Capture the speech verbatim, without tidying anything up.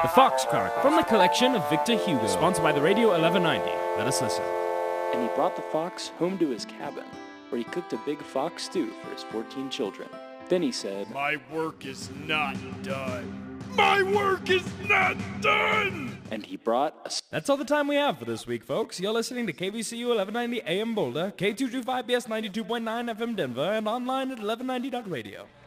The Fox Cart, from the collection of Victor Hugo, sponsored by the Radio eleven ninety. Let us listen. And he brought the fox home to his cabin, where he cooked a big fox stew for his fourteen children. Then he said, "My work is not done. My work is not done!" And he brought a... That's all the time we have for this week, folks. You're listening to K B C U eleven ninety A M Boulder, K two twenty-five B S ninety-two point nine F M Denver, and online at eleven ninety dot radio.